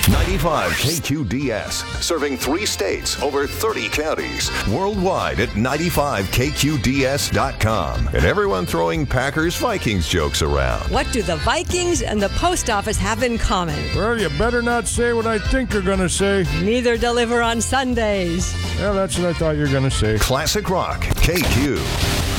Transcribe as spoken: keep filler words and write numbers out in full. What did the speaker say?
ninety-five K Q D S, serving three states, over thirty counties, worldwide at ninety-five K Q D S dot com. And everyone throwing Packers Vikings jokes around. What do the Vikings and the post office have in common? Well, you better not say what I think you're going to say. Neither deliver on Sundays. Yeah, that's what I thought you were going to say. Classic Rock, K Q.